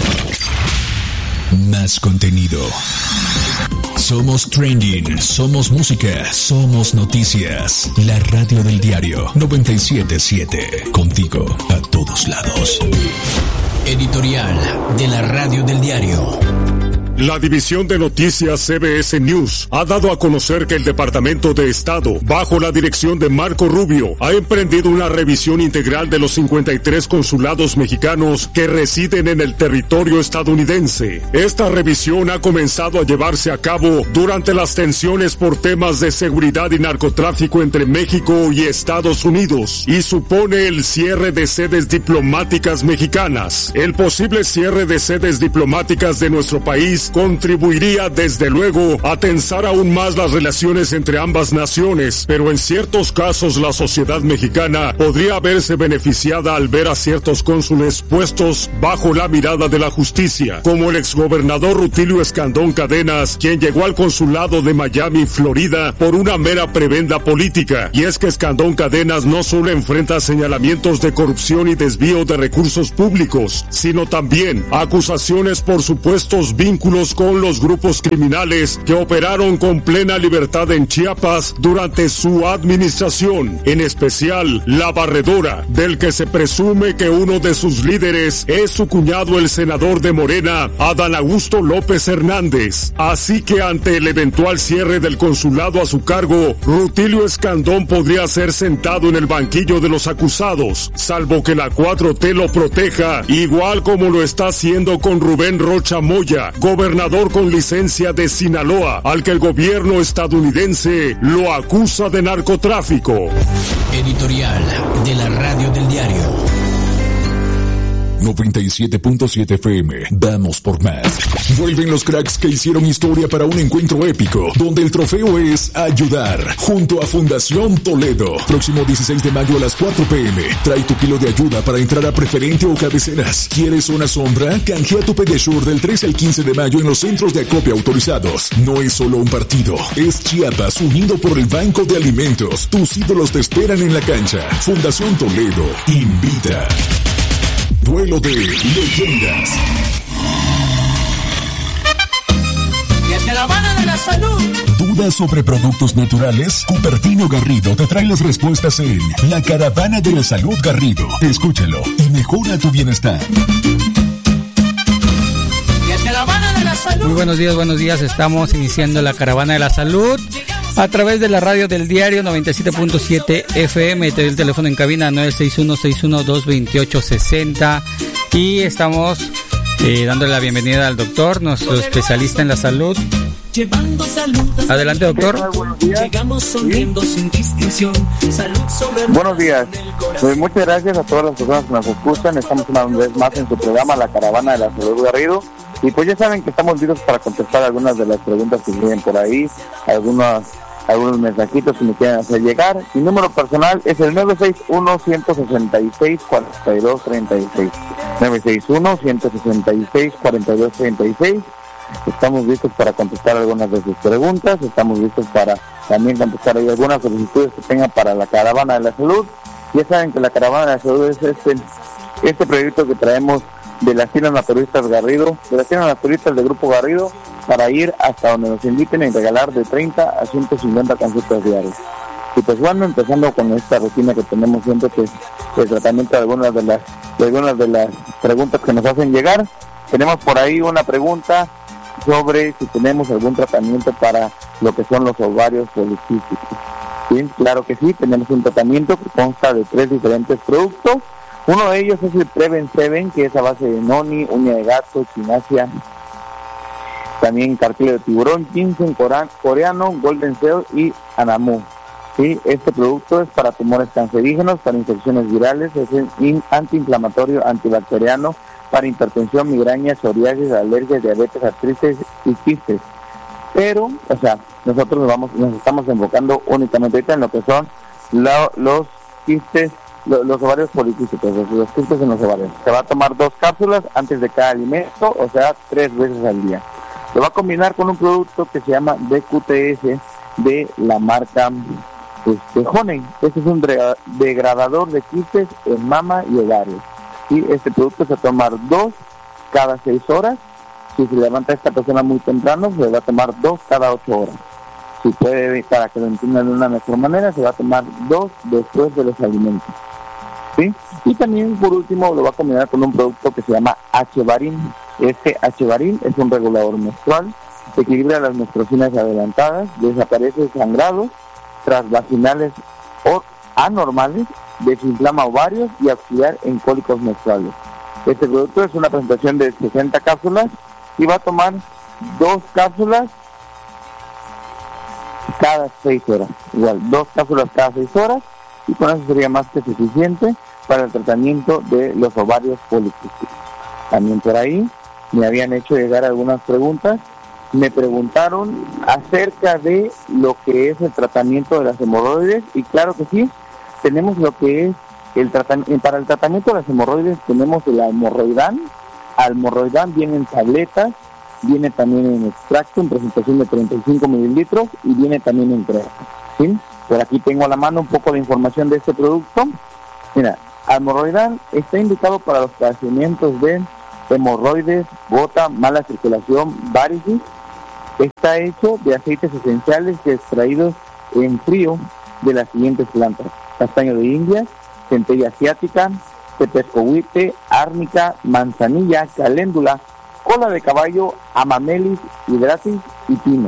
Más contenido. Somos trending, somos música, somos noticias. La radio del diario noventa y siete punto siete. Contigo a todos lados. Editorial de la radio del diario. La División de Noticias C B S News ha dado a conocer que el Departamento de Estado, bajo la dirección de Marco Rubio, ha emprendido una revisión integral de los cincuenta y tres consulados mexicanos que residen en el territorio estadounidense. Esta revisión ha comenzado a llevarse a cabo durante las tensiones por temas de seguridad y narcotráfico entre México y Estados Unidos y supone el cierre de sedes diplomáticas mexicanas. El posible cierre de sedes diplomáticas de nuestro país contribuiría desde luego a tensar aún más las relaciones entre ambas naciones, pero en ciertos casos la sociedad mexicana podría verse beneficiada al ver a ciertos cónsules puestos bajo la mirada de la justicia, como el exgobernador Rutilio Escandón Cadenas, quien llegó al consulado de Miami, Florida, por una mera prebenda política. Y es que Escandón Cadenas no solo enfrenta señalamientos de corrupción y desvío de recursos públicos, sino también acusaciones por supuestos vínculos con los grupos criminales que operaron con plena libertad en Chiapas durante su administración, en especial La Barredora, del que se presume que uno de sus líderes es su cuñado el senador de Morena, Adán Augusto López Hernández. Así que ante el eventual cierre del consulado a su cargo, Rutilio Escandón podría ser sentado en el banquillo de los acusados, salvo que la cuatro T lo proteja, igual como lo está haciendo con Rubén Rocha Moya, gobernador con licencia de Sinaloa, al que el gobierno estadounidense lo acusa de narcotráfico. Editorial de la radio del diario. noventa y siete punto siete F M. Vamos por más. Vuelven los cracks que hicieron historia para un encuentro épico, donde el trofeo es ayudar, junto a Fundación Toledo. Próximo dieciséis de mayo a las cuatro P M. Trae tu kilo de ayuda para entrar a preferente o cabeceras. ¿Quieres una sombra? Canjea tu Pedesure del trece al quince de mayo en los centros de acopio autorizados. No es solo un partido, es Chiapas unido por el Banco de Alimentos. Tus ídolos te esperan en la cancha. Fundación Toledo invita. Duelo de leyendas. Desde La Habana de la Salud. ¿Dudas sobre productos naturales? Cupertino Garrido te trae las respuestas en La Caravana de la Salud Garrido. Escúchalo y mejora tu bienestar. Desde La Habana de la Salud. Muy buenos días, buenos días. Estamos iniciando La Caravana de la Salud a través de la radio del diario noventa y siete punto siete F M. Te doy el teléfono en cabina nueve seis uno, seis uno dos, dos ocho seis cero. Y estamos eh, dándole la bienvenida al doctor, nuestro especialista en la salud, Llevando salud. Adelante, doctor. Llegamos sonriendo sin distinción. Salud sobre. Buenos días. Pues muchas gracias a todas las personas que nos escuchan. Estamos una vez más en su programa La Caravana de la Salud Garrido. Y pues ya saben que estamos listos para contestar algunas de las preguntas que vienen por ahí, algunos, algunos mensajitos que me quieran hacer llegar. Mi número personal es el nueve seis uno, uno seis seis, cuatro dos tres seis. nueve seis uno, uno seis seis, cuatro dos tres seis. Estamos listos para contestar algunas de sus preguntas, estamos listos para también contestar algunas solicitudes que tengan para la Caravana de la Salud. Ya saben que la Caravana de la Salud es este, este proyecto que traemos de las Tiendas Naturistas Garrido, de las Tiendas Naturistas del Grupo Garrido, para ir hasta donde nos inviten y regalar de treinta a ciento cincuenta consultas diarias. Y pues bueno, empezando con esta rutina que tenemos siempre, que es el tratamiento de algunas de las, de algunas de las preguntas que nos hacen llegar. Tenemos por ahí una pregunta sobre si tenemos algún tratamiento para lo que son los ovarios poliquísticos. Sí, claro que sí, tenemos un tratamiento que consta de tres diferentes productos. Uno de ellos es el Preven Seven, que es a base de noni, uña de gato, quinasia, también cartílago de tiburón, ginseng coreano, golden seal y anamu. Sí, este producto es para tumores cancerígenos, para infecciones virales, es antiinflamatorio, antibacteriano, para hipertensión, migraña, psoriasis, alergias, diabetes, artritis y quistes. Pero, o sea, nosotros nos, vamos, nos estamos enfocando únicamente ahorita en lo que son la, los quistes, lo, los ovarios poliquísticos, los, los quistes en los ovarios. Se va a tomar dos cápsulas antes de cada alimento, o sea, tres veces al día. Se va a combinar con un producto que se llama D Q T S de la marca este, Honey. Este es un de, degradador de quistes en mama y ovarios. Y este producto se va a tomar dos cada seis horas. Si se levanta esta persona muy temprano, se va a tomar dos cada ocho horas. Si puede, para que lo entiendan de una mejor manera, se va a tomar dos después de los alimentos. ¿Sí? Y también, por último, lo va a combinar con un producto que se llama H-Barin. Este H-Barin es un regulador menstrual, equilibra las menstruaciones adelantadas, desaparece sangrados transvaginales o anormales, desinflama ovarios y auxiliar en cólicos menstruales. Este producto es una presentación de sesenta cápsulas y va a tomar dos cápsulas cada seis horas. Igual, dos cápsulas cada seis horas y con eso sería más que suficiente para el tratamiento de los ovarios poliquísticos. También por ahí me habían hecho llegar algunas preguntas. Me preguntaron acerca de lo que es el tratamiento de las hemorroides y claro que sí, tenemos lo que es el tratamiento. Para el tratamiento de las hemorroides tenemos el Almorroidan. Almorroidan viene en tabletas, viene también en extracto en presentación de treinta y cinco mililitros y viene también en crema. ¿Sí? Por aquí tengo a la mano un poco de información de este producto. Mira, Almorroidan está indicado para los padecimientos de hemorroides, gota, mala circulación, varices. Está hecho de aceites esenciales extraídos en frío de las siguientes plantas: castaño de India, centella asiática, tepescohuite, árnica, manzanilla, caléndula, cola de caballo, amamelis, hidratis y pino.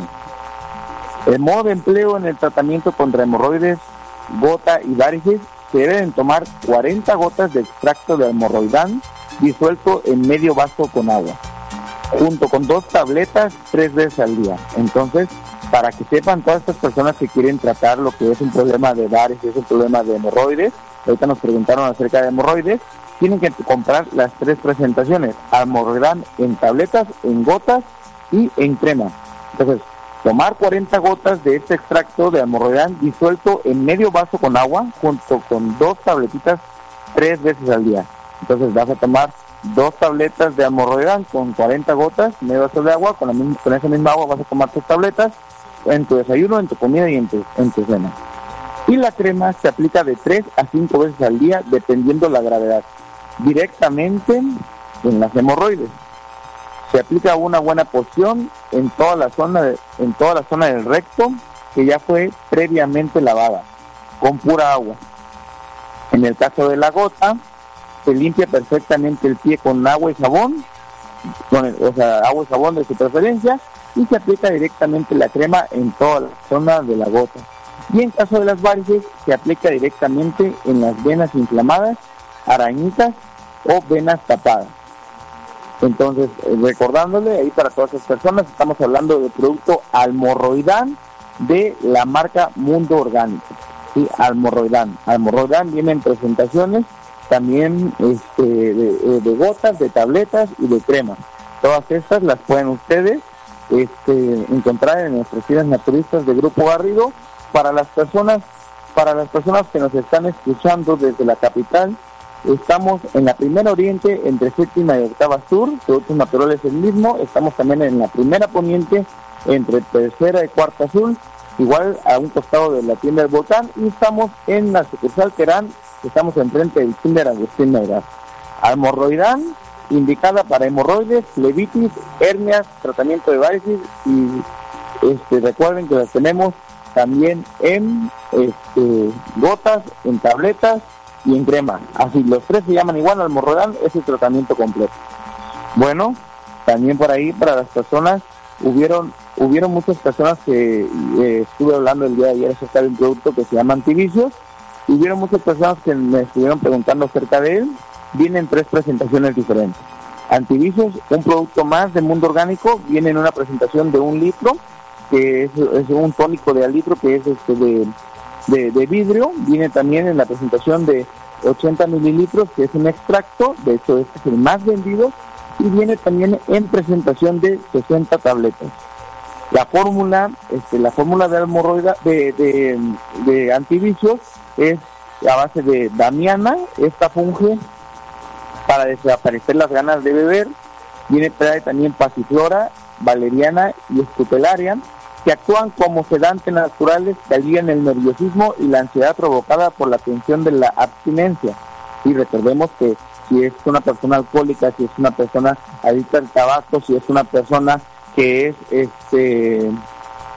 El modo de empleo en el tratamiento contra hemorroides, gota y varices: se deben tomar cuarenta gotas de extracto de Almorroidan disuelto en medio vaso con agua, junto con dos tabletas tres veces al día. Entonces, para que sepan todas estas personas que quieren tratar lo que es un problema de varices, un problema de hemorroides, ahorita nos preguntaron acerca de hemorroides, tienen que comprar las tres presentaciones: Almorroidan en tabletas, en gotas y en crema. Entonces, tomar cuarenta gotas de este extracto de Almorroidan disuelto en medio vaso con agua, junto con dos tabletitas tres veces al día. Entonces vas a tomar dos tabletas de Almorroidan con cuarenta gotas, medio vaso de agua, con, la misma, con esa misma agua vas a tomar tres tabletas en tu desayuno, en tu comida y en tu, en tu cena. Y la crema se aplica de tres a cinco veces al día, dependiendo la gravedad, directamente en las hemorroides. Se aplica una buena porción en toda la zona de, en toda la zona del recto, que ya fue previamente lavada con pura agua. En el caso de la gota, se limpia perfectamente el pie con agua y jabón, con el, o sea, agua y jabón de su preferencia, y se aplica directamente la crema en toda la zona de la gota. Y en caso de las varices, se aplica directamente en las venas inflamadas, arañitas o venas tapadas. Entonces, eh, recordándole ahí para todas esas personas, estamos hablando del producto Almorroidan de la marca Mundo Orgánico. Sí, Almorroidan. Almorroidan viene en presentaciones también este, de, de gotas, de tabletas y de cremas. Todas estas las pueden ustedes este, encontrar en nuestras tiendas naturistas de Grupo Garrido. Para las personas, para las personas que nos están escuchando desde la capital, estamos en la primera oriente entre séptima y octava sur, Productos Naturales el mismo. Estamos también en la primera poniente entre tercera y cuarta sur, igual a un costado de la tienda del Volcán, y estamos en la sucursal Terán, estamos enfrente del Kinder Agustín Melgar. Almorroidan, indicada para hemorroides, flebitis, hernias, tratamiento de varices, y este, recuerden que las tenemos también en este, gotas, en tabletas y en crema. Así, los tres se llaman igual, Almorroidan es el tratamiento completo. Bueno, también por ahí para las personas, hubieron hubieron muchas personas que eh, estuve hablando el día de ayer acerca de un producto que se llama Antivicios. Hubieron muchas personas que me estuvieron preguntando acerca de él. Vienen tres presentaciones diferentes. Antivicios, un producto más de Mundo Orgánico, viene en una presentación de un litro, que es, es un tónico de al litro, que es este de, de, de vidrio. Viene también en la presentación de ochenta mililitros, que es un extracto, de hecho este es el más vendido, y viene también en presentación de sesenta tabletas. La fórmula, este, la fórmula de almorroida, de, de, de Antivicios, es a base de damiana. Esta funge para desaparecer las ganas de beber. Viene trae también pasiflora, valeriana y escutelaria, que actúan como sedantes naturales que alivian el nerviosismo y la ansiedad provocada por la tensión de la abstinencia. Y recordemos que si es una persona alcohólica, si es una persona adicta al tabaco, si es una persona que es este eh,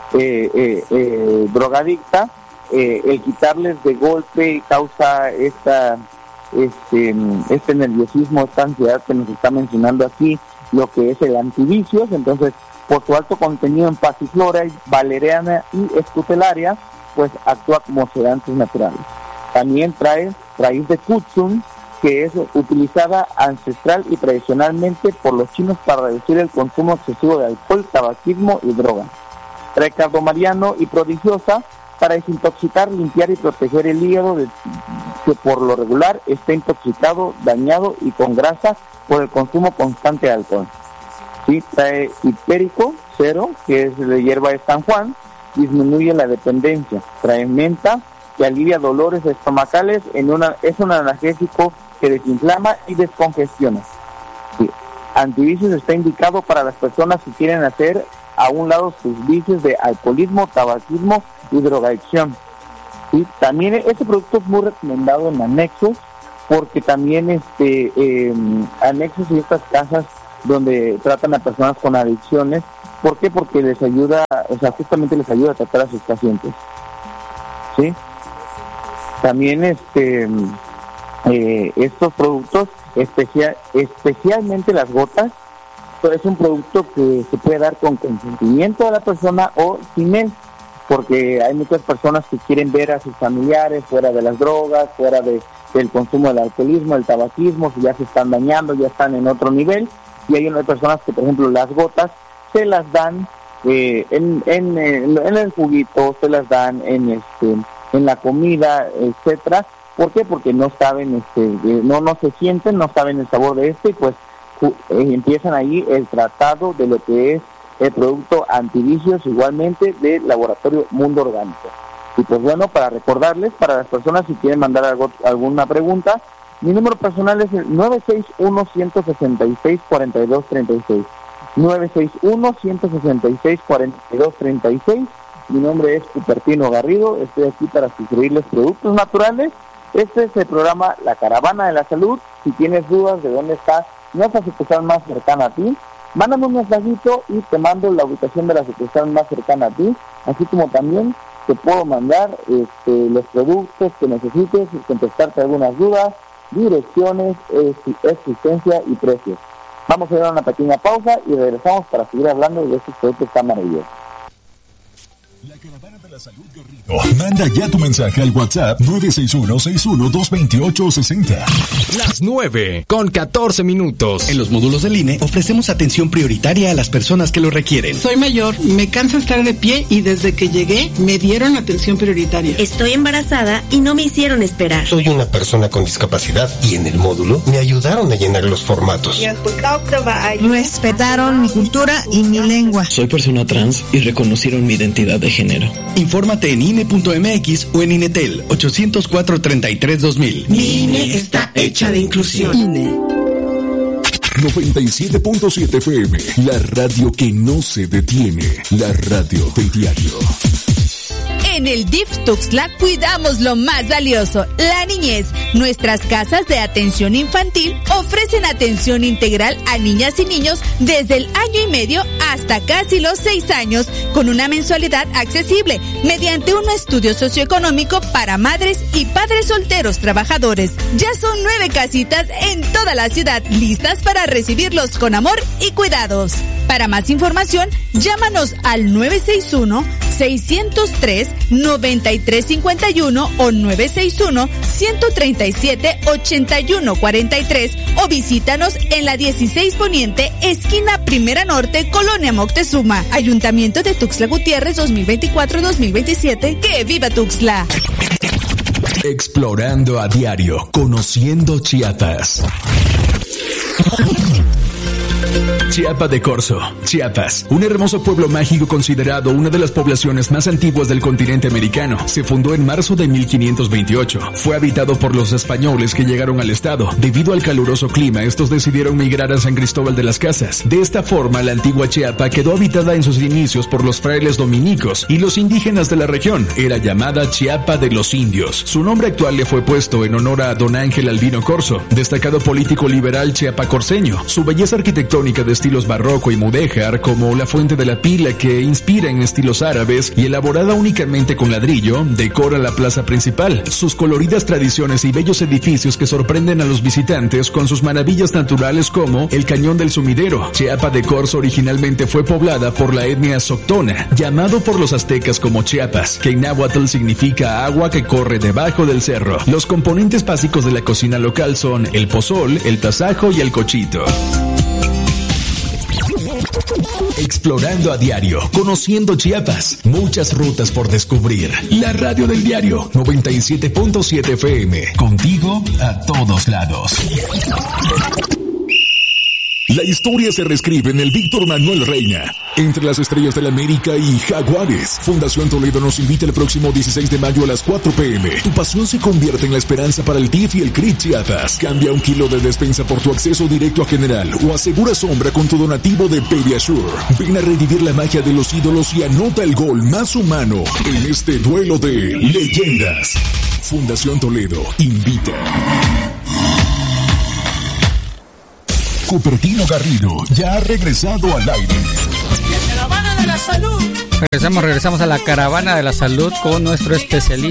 eh, eh, drogadicta, eh, el quitarles de golpe causa esta este este nerviosismo, esta ansiedad que nos está mencionando aquí, lo que es el Antivicios. Entonces, por su alto contenido en pasiflora, valeriana y escutelaria, pues actúa como sedantes naturales. También trae raíz de kutsum, que es utilizada ancestral y tradicionalmente por los chinos para reducir el consumo excesivo de alcohol, tabaquismo y droga. Trae cardomariano y prodigiosa para desintoxicar, limpiar y proteger el hígado, de, que por lo regular está intoxicado, dañado y con grasa por el consumo constante de alcohol. Sí, trae hipérico cero, que es de hierba de San Juan, disminuye la dependencia. Trae menta, que alivia dolores estomacales, en una, es un analgésico que desinflama y descongestiona. Sí. Antivicios está indicado para las personas que quieren hacer a un lado sus vicios de alcoholismo, tabaquismo y drogadicción. Sí. También este producto es muy recomendado en anexos, porque también este eh, anexos y estas casas donde tratan a personas con adicciones. ¿Por qué? Porque les ayuda, o sea, justamente les ayuda a tratar a sus pacientes. ¿Sí? También este eh, estos productos, especial, especialmente las gotas, es un producto que se puede dar con consentimiento de la persona o sin él, porque hay muchas personas que quieren ver a sus familiares fuera de las drogas, fuera de, del consumo del alcoholismo, del tabaquismo, que ya se están dañando, ya están en otro nivel, y hay unas personas que, por ejemplo, las gotas se las dan eh, en, en, en el juguito, se las dan en este en la comida, etcétera. ¿Por qué? Porque no saben, este, no no se sienten, no saben el sabor de este, y pues eh, empiezan ahí el tratado de lo que es el producto Antivicios, igualmente del laboratorio Mundo Orgánico. Y pues bueno, para recordarles, para las personas si quieren mandar algo, alguna pregunta, mi número personal es el nueve seis uno, uno seis seis, cuatro dos tres seis. nueve seis uno, uno seis seis, cuatro dos tres seis. Mi nombre es Cupertino Garrido, estoy aquí para sugerirles productos naturales. Este es el programa La Caravana de la Salud. Si tienes dudas de dónde está nuestra sucursal más cercana a ti, mándame un mensajito y te mando la ubicación de la sucursal más cercana a ti, así como también te puedo mandar este, los productos que necesites y contestarte algunas dudas, direcciones, existencia y precios. Vamos a dar una pequeña pausa y regresamos para seguir hablando de estos productos tan maravillosos. La Caravana de la Salud Garrido. Manda ya tu mensaje al WhatsApp nueve seis uno, seis uno dos dos ocho seis cero. Las nueve con catorce minutos. En los módulos del I N E ofrecemos atención prioritaria a las personas que lo requieren. Soy mayor, me cansa estar de pie y desde que llegué me dieron atención prioritaria. Estoy embarazada y no me hicieron esperar. Soy una persona con discapacidad y en el módulo me ayudaron a llenar los formatos. Respetaron mi cultura y mi lengua. Soy persona trans y reconocieron mi identidad de género. Infórmate en I N E punto M X o en INETEL ocho cero cuatro, treinta y tres, dos mil. Mi I N E está hecha de inclusión. I N E. noventa y siete punto siete F M, la radio que no se detiene, la radio del diario. En el D I F Tuxtla cuidamos lo más valioso, la niñez. Nuestras casas de atención infantil ofrecen atención integral a niñas y niños desde el año y medio hasta casi los seis años, con una mensualidad accesible, mediante un estudio socioeconómico para madres y padres solteros trabajadores. Ya son nueve casitas en toda la ciudad, listas para recibirlos con amor y cuidados. Para más información, llámanos al nueve seis uno, seis cero tres, nueve tres cinco uno o nueve seis uno, uno tres siete, ocho uno cuatro tres o visítanos en la dieciséis Poniente, esquina Primera Norte, Colonia Moctezuma. Ayuntamiento de Tuxtla Gutiérrez dos mil veinticuatro dos mil veintisiete. ¡Que viva Tuxtla! Explorando a diario, conociendo Chiapas. Chiapa de Corzo, Chiapas, un hermoso pueblo mágico considerado una de las poblaciones más antiguas del continente americano. Se fundó en marzo de mil quinientos veintiocho. Fue habitado por los españoles que llegaron al estado. Debido al caluroso clima, estos decidieron migrar a San Cristóbal de las Casas. De esta forma, la antigua Chiapa quedó habitada en sus inicios por los frailes dominicos y los indígenas de la región. Era llamada Chiapa de los Indios. Su nombre actual le fue puesto en honor a don Ángel Albino Corzo, destacado político liberal chiapacorceño. Su belleza arquitectónica de estilos barroco y mudéjar, como la Fuente de la Pila, que inspira en estilos árabes y elaborada únicamente con ladrillo, decora la plaza principal. Sus coloridas tradiciones y bellos edificios que sorprenden a los visitantes con sus maravillas naturales, como el Cañón del Sumidero. Chiapa de Corzo originalmente fue poblada por la etnia Soctona, llamado por los aztecas como Chiapas, que en náhuatl significa agua que corre debajo del cerro. Los componentes básicos de la cocina local son el pozol, el tasajo y el cochito. Explorando a diario, conociendo Chiapas, muchas rutas por descubrir. La radio del diario noventa y siete punto siete F M, contigo a todos lados. La historia se reescribe en el Víctor Manuel Reina. Entre las estrellas del América y Jaguares. Fundación Toledo nos invita el próximo dieciséis de mayo a las cuatro p m Tu pasión se convierte en la esperanza para el T I F y el C R I Chiapas. Cambia un kilo de despensa por tu acceso directo a General o asegura sombra con tu donativo de Pediasure. Ven a revivir la magia de los ídolos y anota el gol más humano en este duelo de leyendas. Fundación Toledo invita. Cupertino Garrido ya ha regresado al aire. La Caravana de la Salud. Regresamos, regresamos a la Caravana de la Salud con nuestro especialista